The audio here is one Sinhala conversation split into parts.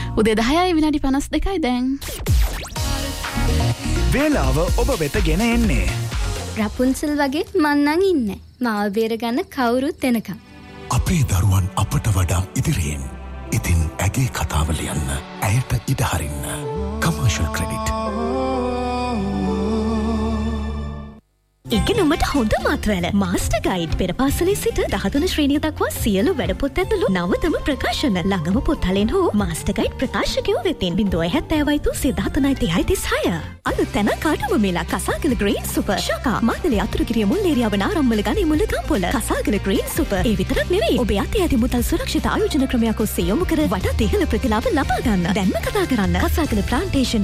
උදේ 10යි විනාඩි 52යි දැන්. වේලාව ඔබ වෙත ගෙන එන්නේ. රපුන්සල් වගේ මන්නන් ඉන්නේ. මාව බේරගන්න කවුරුත් එනකම්. අපේ දරුවන් අපට වඩා ඉදිරියෙන්. ඉතින් ඇගේ කතාව ලියන්න. ඇයට ඉඩ හරින්න. Commercial credit. ඉගෙනුමට හොඳ මාත්‍රවල මාස්ටර් ගයිඩ් පෙර පාසලේ සිට 13 ශ්‍රේණිය දක්වා සියලු වැඩපොත් ඇතුළු නවතම ප්‍රකාශන ළඟම පොත්හලෙන් හෝ මාස්ටර් ගයිඩ් ප්‍රකාශකයෝ වෙතින් 070 අලුත් තැන කාටම මේලා කසාගල ග්‍රීන් සුපර් ශාකා මාතලේ අතුරුගිරිය මුල් ඒරියාව නාරම්මල ගනි මුල ගම්පොල කසාගල ග්‍රීන් සුපර් ඒ විතරක් නෙවෙයි ඔබේ අතේ ඇති මුදල් සුරක්ෂිත ආයෝජන ක්‍රමයක් ඔස්සේ යොමු කර වඩාත් ඉහළ ප්‍රතිලාභ ලබා ගන්න දැන්ම කතා කරන්න කසාගල ප්ලාන්ටේෂන්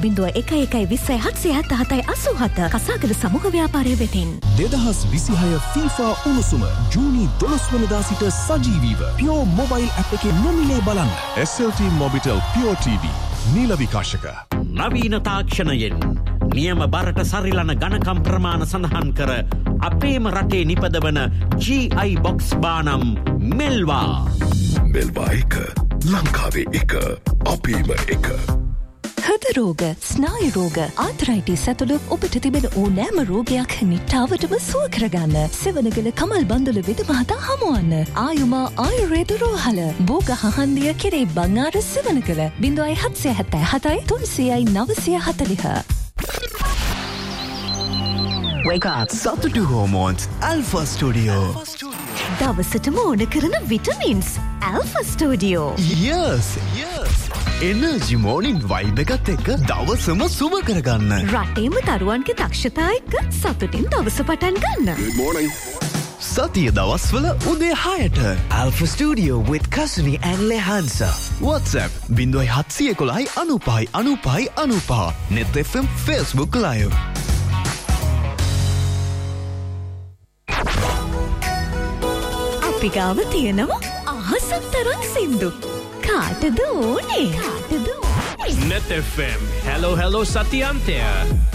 0112078787 කසාගල සමූහ ව්‍යාපාරය වෙතින් 2026 FIFA උණුසුම ජූනි 12 වනදා සිට සජීවීව Pure Mobile app එකේ නොමිලේ බලන්න. SLT Mobitel Pure TV නීල විකාශක. නවීන තාක්ෂණයෙන් නියම බරට සරිලන ඝනකම් ප්‍රමාණ සඳහන් කර අපේම රටේ නිපදවන GI box බානම් මෙල්වා. මෙල්වා එක ලංකාවේ එක අපේම එක. හෘද රෝග, ස්නායු රෝග, ආතරයිටිස් ඇතුළු ඔබට තිබෙන ඕනෑම රෝගයක් නිට්ටාවටම සුව කරගන්න. සෙවණගල කමල් බන්දුල වෙද මහතා හමුවන්න. ආයුමා ආයුර්වේද රෝහල. බෝග හහන්දිය කෙරේ බංආර Sevanagala 0777 300 940. Wake up. Saturday Hormones Alpha Studio. දවසටම ඕන කරන vitamins Alpha Studio. Yes. Energy morning vibe එකත් එක්ක දවසම සුබ කරගන්න. රටේම දරුවන්ගේ දක්ෂතා එක්ක සතුටින් දවස පටන් ගන්න. Good morning. සතිය දවස්වල උදේ 6ට Alpha Studio with Kasuni and Lehansa. WhatsApp 0711 Net FM Facebook Live. අපි ගාව තියෙනවා අහසක් තරම් සින්දු. කාටද ඕනේ? Net FM. Hello, Satyantya.